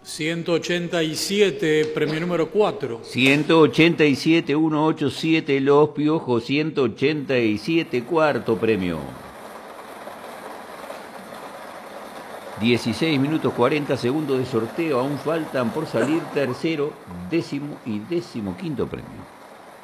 187, premio número 4. 187, 187, Los Piojos, 187, cuarto premio. 16 minutos 40 segundos de sorteo, aún faltan por salir tercero, décimo y 15.º premio.